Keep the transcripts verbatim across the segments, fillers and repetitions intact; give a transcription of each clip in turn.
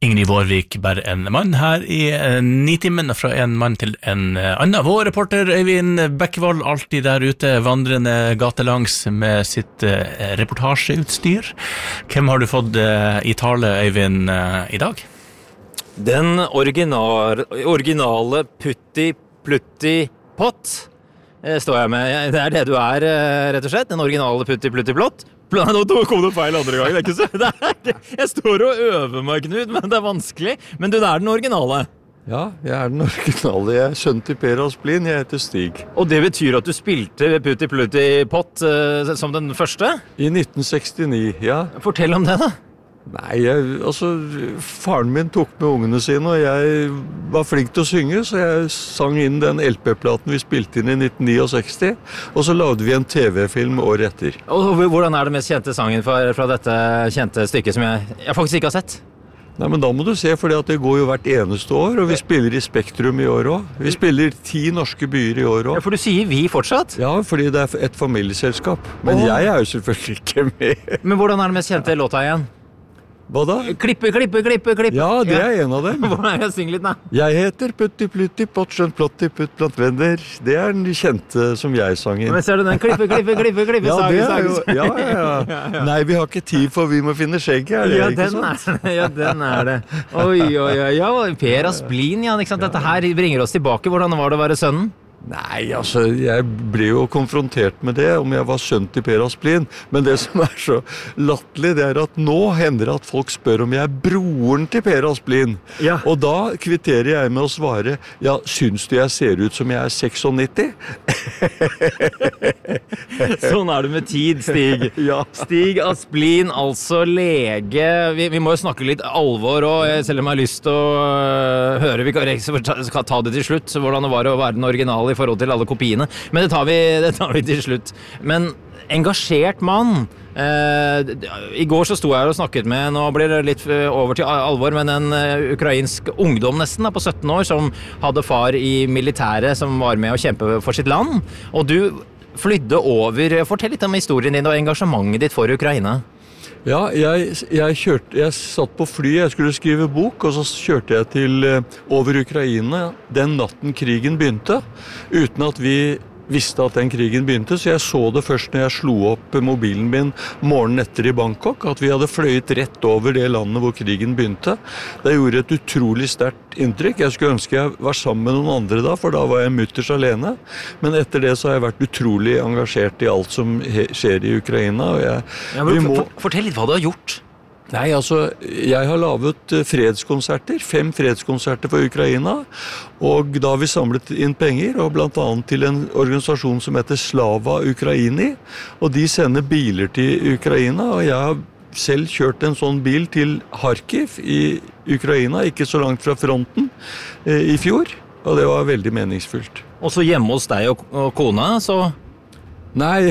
Ingrid Vårvik, bare en mann her i Nitimen, fra en mann til en annen. Vår reporter Øyvind Bekkevold, alltid der ute, vandrende gatelangs med sitt reportasjeutstyr. Hvem har du fått i tale, Øyvind, i dag? Den original, originale Putti Plutti Pott står jeg med. Det er det du er, rett og slett. Den originale Putti Plutti Plott. Nå kom det feil andre gang, det er ikke så. Det er ikke. Jeg står og øver meg, Knut, men det er vanskelig. Men du er den originale. Ja, jeg er den originale. Jeg er sønn til Per Asplin, jeg heter Stig. Og det betyr at du spilte Putti Plutti Pott uh, som den første? I nitten sekstini, ja. Fortell om det da. Nei, jeg, altså, faren min tok med ungene sine, og jeg var flink til å synge, så jeg sang inn den L P-platen vi spilte inn i nitten sekstini, og så lagde vi en T V-film året etter. Og hvordan er det mest kjente sangen fra, fra dette kjente stykket som jeg, jeg faktisk ikke har sett? Nei, men da må du se, fordi at det går jo hvert eneste år, og vi spiller i Spektrum i år også. Vi spiller ti norske byer i år også. Ja, for du sier vi fortsatt? Ja, fordi det er et familieselskap. Men oh. jeg er jo selvfølgelig ikke med. Men hvordan er det mest kjente låta igjen? Hva da? Klippe, klippe, klippe, klippe. Ja, det er en av dem. Hvordan er det? Syng litt, da. Jeg heter Putti Plutti Pott, skjønt plotti putt blant venner. Det er den kjente som jeg sang inn. Men ser du den? Klippe, klippe, klippe, klippe, ja, sage, sage, jo, ja, ja, ja. ja, ja. Nei, vi har ikke tid, for vi må finne skjegget, er det ja, ikke den sant? Er, ja, den er det. Oi, oi, oi, ja, Per Asplin, ja, ikke sant? Dette her bringer oss tilbake. Hvordan var det å være sønnen? Nei, altså, jeg ble jo konfrontert med det, om jeg var sønn til Per Asplin. Men det som er så latterlig, det er at nå hender det at folk spør om jeg er broren til Per Asplin. Ja. Og da kvitterer jeg med å svare, ja, syns du jeg ser ut som jeg er nittiseks? Sånn er det med tid, Stig. Ja. Stig Asplin, altså lege. Vi, vi må jo snakke litt alvor, og selv om jeg har lyst til å uh, høre, vi kan, skal ta det til slutt, hvordan det var å være den originale i forhold til alle kopiene. Men det tar vi, det tar vi til slutt. Men engasjert mann. Eh, I går så sto jeg og snakket med, nå blir det litt over til alvor, men en uh, ukrainsk ungdom nesten, da, på sytten år, som hadde far i militæret, som var med å kjempe for sitt land. Og du flydde over. Fortell litt om historien din og engasjementet ditt for Ukraina. Ja, jeg, jeg, kjørte, jeg satt på fly, jeg skulle skrive bok, og så kjørte jeg til over Ukraina den natten krigen begynte, uten at vi visste at den krigen begynte, så jeg så det først når jeg slo opp mobilen min morgenen etter i Bangkok, at vi hadde fløyet rett over det landet hvor krigen begynte. Det gjorde et utrolig sterkt inntrykk. Jeg skulle ønske jeg var sammen med noen andre da, for da var jeg mutters alene. Men etter det så har jeg vært utrolig engasjert i alt som skjer i Ukraina. Og jeg, ja, men, vi må... Fortell litt hva du har gjort. Nei, altså, jeg har lavet fredskonserter, fem fredskonserter for Ukraina, og da har vi samlet inn penger, og blant annet til en organisasjon som heter Slava Ukraini, og de sender biler til Ukraina, og jeg har selv kjørt en sånn bil til Kharkiv i Ukraina, ikke så langt fra fronten, i fjor, og det var veldig meningsfullt. Og så hjemme hos deg og, og kona, så... Nei,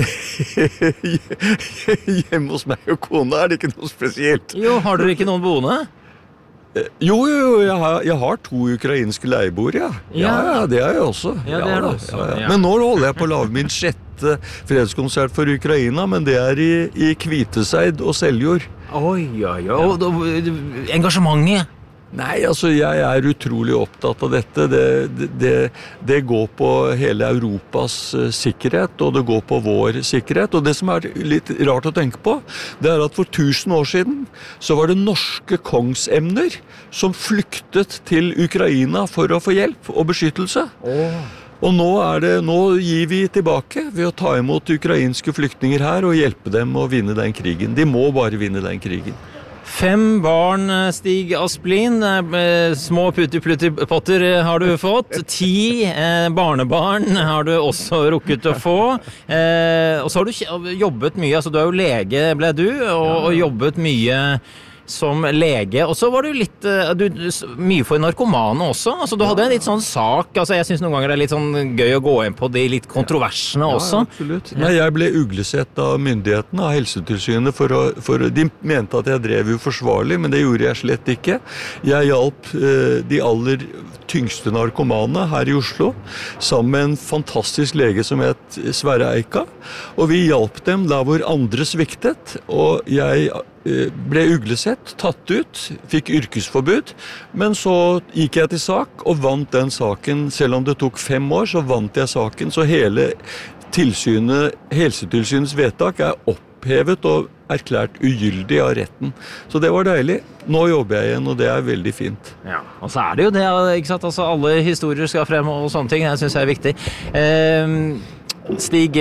hjemme hos meg og kona er det ikke noe spesielt. Jo, har dere ikke noen boende? Jo, jo, jo, jeg har, jeg har to ukrainske leieboer, ja. Ja, ja, det har jeg også. Ja, det er det også. Ja, ja. Men nå holder jeg på å lage min sjette fredskonsert for Ukraina, men det er i, i Kviteseid og Seljord. Oi, oi, oi, og, og, engasjementet? Nei, altså jeg er utrolig opptatt av dette. Det, det, det går på hele Europas uh, sikkerhet, og det går på vår sikkerhet. Og det som er litt rart å tenke på, det er at for tusen år siden så var det norske kongsemner som flyktet til Ukraina for å få hjelp og beskyttelse. Oh. Og nå, er det, nå gir vi tilbake ved å ta imot ukrainske flyktninger her og hjelpe dem å vinne den krigen. De må bare vinne den krigen. Fem barn, Stig Asplin, små putti-plutti-potter har du fått. Ti eh, barnebarn har du også rukket å få. Eh, og så har du jobbet mye, altså du er jo lege, ble du, og, og jobbet mye som lege, og så var du litt du, mye for narkomane også, altså du hadde en litt sånn sak, altså jeg synes noen ganger det er litt sånn gøy å gå inn på de litt kontroversene også. Ja, absolutt. Nei, jeg ble uglesett av myndighetene, av Helsetilsynet, for, å, for de mente at jeg drev uforsvarlig, men det gjorde jeg slett ikke. Jeg hjalp eh, de aller tyngste narkomane her i Oslo, sammen med en fantastisk lege som het Sverre Eika, og vi hjalp dem der hvor andre sviktet, og jeg ble uglesett, tatt ut, fikk yrkesforbud, men så gikk jeg til sak og vant den saken. Selv om det tok fem år, så vant jeg saken, så hele tilsynet, Helsetilsynets vedtak er opphevet og erklært ugyldig av retten. Så det var deilig. Nå jobber jeg igjen, og det er veldig fint. Ja, og så er det jo det, ikke sant? Altså, alle historier skal frem og sånne ting, jeg synes det er viktig. Eh, Stig,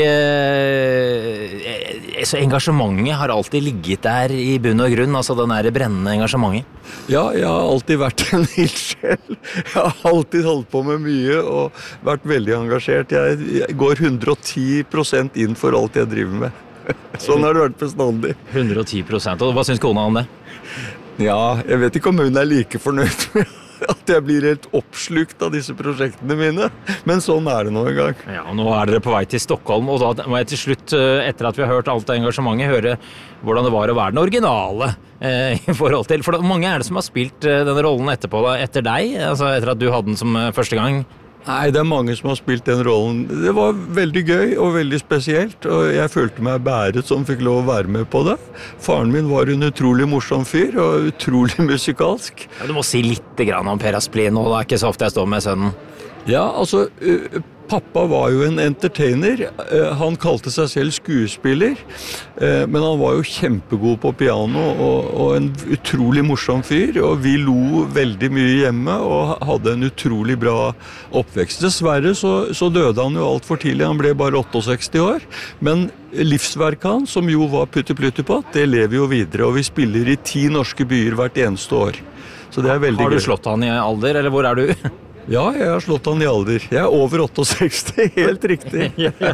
eh, så engasjementet har alltid ligget der i bunn og grunn, altså den der brennende engasjementet? Ja, jeg har alltid vært en ildsjel. Jeg har alltid holdt på med mye og vært veldig engasjert. Jeg, jeg går hundre og ti prosent inn for alt jeg driver med. Sånn har det vært bestandig. hundre og ti prosent, og hva synes kona om det? Ja, jeg vet ikke om hun er like fornøyd med at jeg blir helt oppslukt av disse prosjektene mine, men sånn er det nå en gang. Ja, og nå er dere på vei til Stockholm, og da må jeg til slutt, etter at vi har hørt alt det engasjementet, høre hvordan det var å være den originale eh, i forhold til, for mange er det som har spilt eh, denne rollen etterpå, da, etter deg, altså etter at du hadde den som eh, første gang? Nei, det er mange som har spilt den rollen. Det var veldig gøy og veldig spesielt, og jeg følte meg bæret som fikk lov å være med på det. Faren min var en utrolig morsom fyr, og utrolig musikalsk. Ja, du må si litt grann om Per Asplin nå, det er ikke så ofte jeg står med sønnen. Ja, altså, uh, pappa var jo en entertainer. Uh, han kalte seg selv skuespiller, uh, men han var jo kjempegod på piano, og, og en utrolig morsom fyr, og vi lo veldig mye hjemme, og hadde en utrolig bra oppvekst. Dessverre så, så døde han jo alt for tidlig, han ble bare sekstiåtte år, men livsverket hans, som jo var Putti Plutti Pott, det lever jo videre, og vi spiller i ti norske byer hvert eneste år. Så det er veldig gøy. Har du slått han i alder, eller hvor er du? Ja, jeg har slått han i alder. Jeg er over sekstiåtte, helt riktig.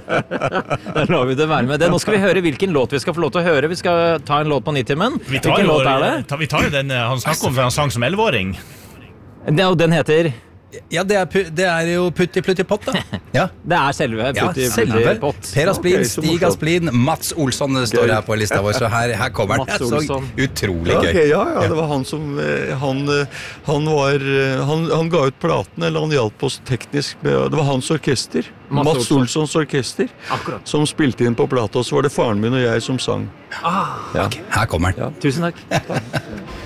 Der lar vi det være med det. Nå skal vi høre hvilken låt vi skal få lov til å høre. Vi skal ta en låt på Nitimen. Hvilken jo, låt er det? Ta, vi tar jo den han snakker om, for han sang som elleveåring. Den heter... Ja, det er, det er jo Putti Plutti Pott, da. Ja. Det er selve Ja, Putti selve. Plutti Pott. Per Asplin, Ok, så Stig morsomt. Asplin, Mats Olsson står her på lista vår, så her, her kommer Mats den. Det er så Olsson. utrolig Ja, gøy. ok, ja, ja, det var han som eh, han, eh, han var eh, han, han ga ut platen, eller han hjalp oss teknisk med, det var hans orkester, Mats Mats Olsson. Olssons orkester, Akkurat. som spilte inn på plata, og så var det faren min og jeg som sang. Ah, Ja. Her kommer den. tusen takk.